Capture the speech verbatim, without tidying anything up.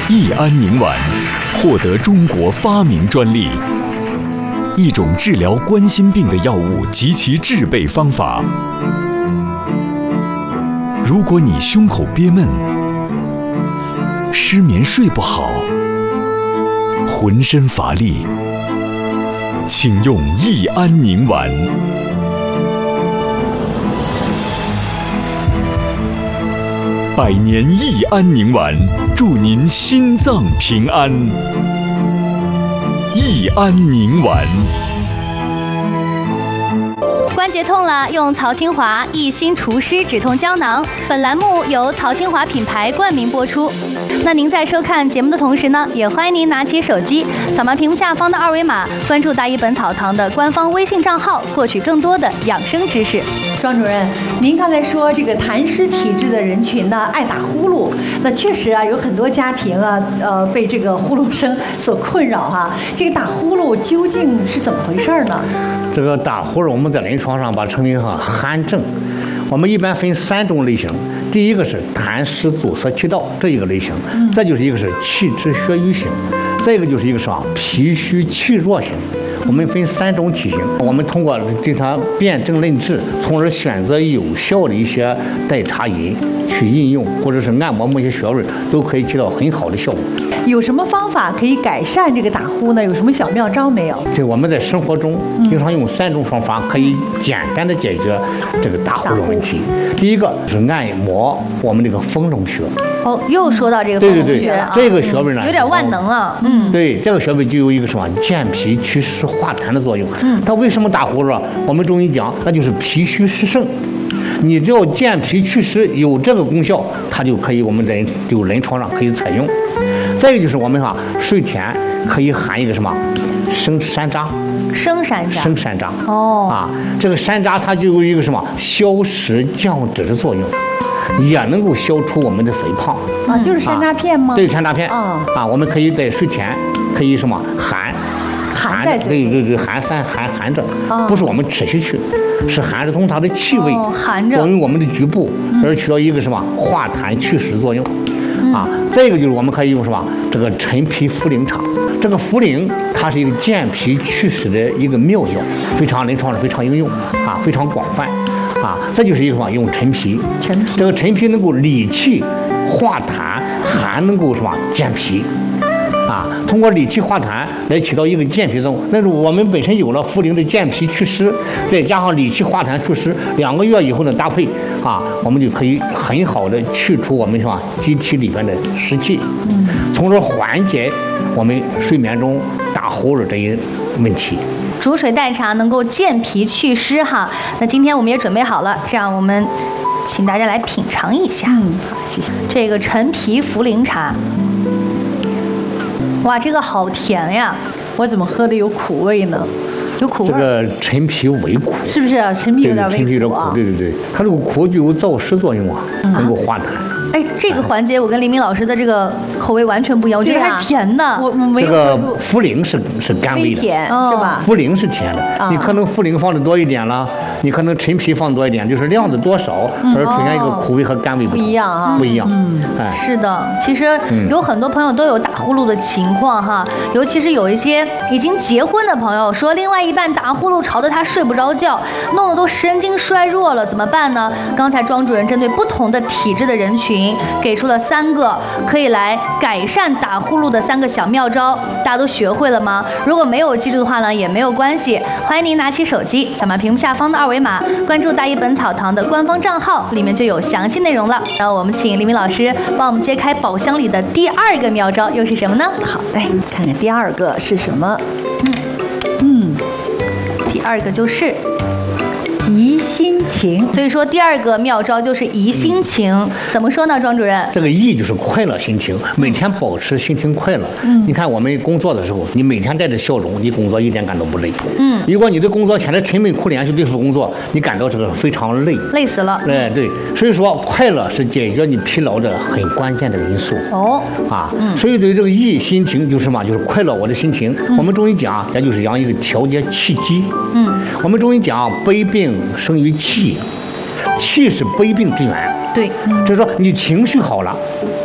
益安宁丸获得中国发明专利，一种治疗冠心病的药物及其制备方法。如果你胸口憋闷、失眠睡不好、浑身乏力，请用益安宁丸。百年益安宁丸，祝您心脏平安。益安宁丸。 关节痛了，用曹清华益心除湿止痛胶囊。本栏目由曹清华品牌冠名播出。那您在收看节目的同时呢，也欢迎您拿起手机，扫描屏幕下方的二维码，关注大医本草堂的官方微信账号，获取更多的养生知识。 庄主任，您刚才说这个痰湿体质的人群呢，爱打呼噜，那确实啊，有很多家庭啊，呃，被这个呼噜声所困扰哈、啊。这个打呼噜究竟是怎么回事呢？ 这个打呼噜，我们在临床上把它称为哈鼾症。我们一般分三种类型，第一个是痰湿阻塞气道这一个类型，嗯、再就是一个是气滞血瘀型，再一个就是一个什么脾虚气弱型。我们分三种体型，我们通过对它辨证论治，从而选择有效的一些代茶饮去应用，或者是按摩某些穴位，都可以起到很好的效果。 有什么方法可以改善这个打呼呢？有什么小妙招没有？ 这我们在生活中经常用三种方法，可以简单的解决这个打呼噜问题。第一个是按摩我们这个丰隆穴。 哦，又说到这个丰隆穴了， 对对对，这个穴位呢， 有点万能了。嗯， 对，这个穴位就有一个什么健脾祛湿化痰的作用。嗯，它为什么打呼噜？我们中医讲，那就是脾虚湿盛。你只要健脾祛湿有这个功效，它就可以我们在就临床上可以采用。再一个就是我们哈睡前可以含一个什么生山楂。 生山楂。 生山楂。 哦。 啊，这个山楂它就有一个什么消食降脂的作用。也能够消除我们的肥胖啊，就是山楂片吗？ 啊、对，山楂片啊啊，我们可以在睡前可以什么含含在对对对，含三含含着，啊、不是我们吃下去，是含着从它的气味， 哦、含着作用我们的局部，嗯、而起到一个什么化痰祛湿作用。嗯、啊，再一个就是我们可以用什么这个陈皮茯苓茶，这个茯苓它是一个健脾祛湿的一个妙药，非常临床上非常应用啊，非常广泛。啊，这就是一个什么？用陈皮， 陈皮， 这个陈皮能够理气化痰，还能够什么健脾，啊，通过理气化痰来起到一个健脾作用。那是我们本身有了茯苓的健脾祛湿，再加上理气化痰祛湿，两个月以后的搭配啊，我们就可以很好的去除我们什么机体里边的湿气，嗯，从而缓解我们睡眠中打呼噜这一问题。 煮水代茶能够健脾祛湿哈，那今天我们也准备好了，这样我们请大家来品尝一下。 嗯，好，谢谢。 这个陈皮茯苓茶，哇，这个好甜呀！ 我怎么喝的有苦味呢？ 有苦味。 这个陈皮微苦， 是不是啊？陈皮有点微苦啊。 陈皮有点苦，对对对，它这个苦就有燥湿作用啊，能够化痰。 哎，这个环节我跟黎明老师的这个口味完全不一样，我觉得还甜的。 我没有。 这个茯苓是是甘味的， 甜是吧？ 茯苓是甜的，你可能茯苓放的多一点了，你可能陈皮放多一点，就是量的多少而出现一个苦味和甘味不一样啊， 不一样。 嗯，哎，是的，其实有很多朋友都有打呼噜的情况哈，尤其是有一些已经结婚的朋友说，另外一半打呼噜吵得他睡不着觉，弄得都神经衰弱了，怎么办呢？刚才庄主任针对不同的体质的人群给出了三个可以来改善打呼噜的三个小妙招，大家都学会了吗？如果没有记住的话呢，也没有关系，欢迎您拿起手机，扫描屏幕下方的二维码，关注大医本草堂的官方账号，里面就有详细内容了。那我们请黎明老师帮我们揭开宝箱里的第二个妙招，又是什么呢？ 好，来看看第二个是什么。 嗯嗯， 第二个就是怡心情。 所以说第二个妙招就是怡心情。嗯、怎么说呢，庄主任？ 这个怡就是快乐心情，每天保持心情快乐。嗯，你看我们工作的时候，你每天带着笑容，你工作一点感都不累。嗯，如果你的工作前的沉闷苦脸去对付工作，你感到这个非常累， 累死了。 哎，对，所以说快乐是解决你疲劳的很关键的因素。 哦， 啊，嗯，所以对这个怡心情就是什么？就是快乐我的心情。嗯、我们中医讲，也就是讲一个调节气机。嗯，我们中医讲悲病生于气，气是悲病之源。 对， 就是说你情绪好了，